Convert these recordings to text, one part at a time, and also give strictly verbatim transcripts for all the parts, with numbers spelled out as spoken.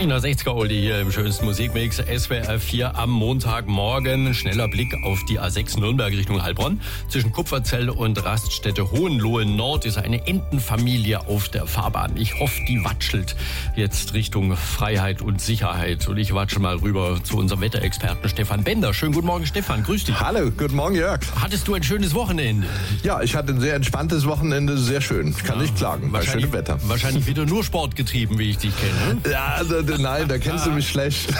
neunundsechziger Oldie hier im schönsten Musikmix. S W R vier am Montagmorgen. Schneller Blick auf die A sechs Nürnberg Richtung Heilbronn. Zwischen Kupferzell und Raststätte Hohenlohe Nord ist eine Entenfamilie auf der Fahrbahn. Ich hoffe, die watschelt jetzt Richtung Freiheit und Sicherheit. Und ich watsche mal rüber zu unserem Wetterexperten Stefan Bender. Schönen guten Morgen, Stefan. Grüß dich. Hallo, guten Morgen, Jörg. Hattest du ein schönes Wochenende? Ja, ich hatte ein sehr entspanntes Wochenende. Sehr schön. Kann ja, nicht klagen. Bei schönem Wetter. Wahrscheinlich wieder nur Sport getrieben, wie ich dich kenne. Ja, also, nein, da kennst du mich schlecht.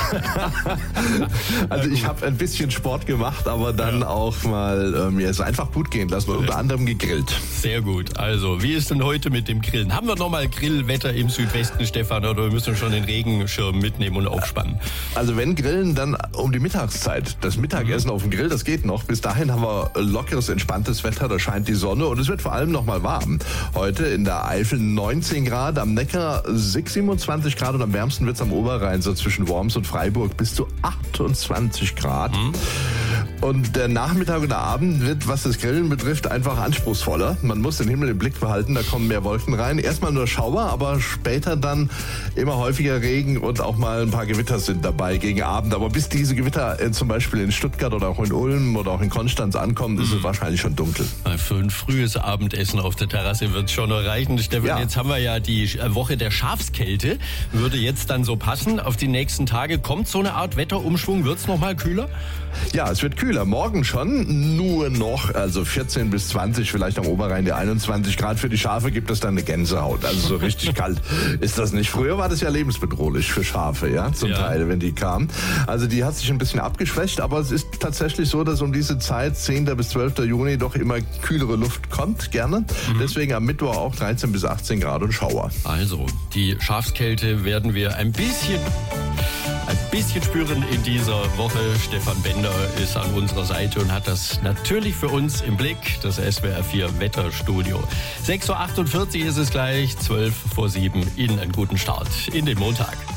Also ich habe ein bisschen Sport gemacht, aber dann ja. auch mal äh, mir es einfach gut gehen lassen und unter anderem gegrillt. Sehr gut. Also, wie ist denn heute mit dem Grillen? Haben wir nochmal Grillwetter im Südwesten, Stefan, oder müssen wir schon den Regenschirm mitnehmen und aufspannen? Also wenn Grillen, dann um die Mittagszeit. Das Mittagessen mhm. auf dem Grill, das geht noch. Bis dahin haben wir lockeres, entspanntes Wetter, da scheint die Sonne und es wird vor allem nochmal warm. Heute in der Eifel neunzehn Grad, am Neckar siebenundzwanzig Grad und am wärmsten wird es am Oberrhein, so zwischen Worms und Freiburg, bis zu achtundzwanzig Grad. Mhm. Und der Nachmittag und der Abend wird, was das Grillen betrifft, einfach anspruchsvoller. Man muss den Himmel im Blick behalten, da kommen mehr Wolken rein. Erstmal nur Schauer, aber später dann immer häufiger Regen und auch mal ein paar Gewitter sind dabei gegen Abend. Aber bis diese Gewitter äh, zum Beispiel in Stuttgart oder auch in Ulm oder auch in Konstanz ankommen, ist es wahrscheinlich schon dunkel. Für ein frühes Abendessen auf der Terrasse wird es schon noch reichen. Stefan, ja. Jetzt haben wir ja die Woche der Schafskälte. Würde jetzt dann so passen auf die nächsten Tage. Kommt so eine Art Wetterumschwung? Wird es noch mal kühler? Ja, es wird kühler. Morgen schon, nur noch, also vierzehn bis zwanzig, vielleicht am Oberrhein die einundzwanzig Grad. Für die Schafe gibt es dann eine Gänsehaut. Also so richtig kalt ist das nicht. Früher war das ja lebensbedrohlich für Schafe, ja, zum ja. Teil, wenn die kamen. Also die hat sich ein bisschen abgeschwächt, aber es ist tatsächlich so, dass um diese Zeit, zehnten bis zwölften Juni, doch immer kühlere Luft kommt, gerne. Mhm. Deswegen am Mittwoch auch dreizehn bis achtzehn Grad und Schauer. Also, die Schafskälte werden wir ein bisschen... Ein bisschen spüren in dieser Woche. Stefan Bender ist an unserer Seite und hat das natürlich für uns im Blick, das S W R vier Wetterstudio. sechs Uhr achtundvierzig ist es gleich, zwölf vor sieben. Ihnen einen guten Start in den Montag.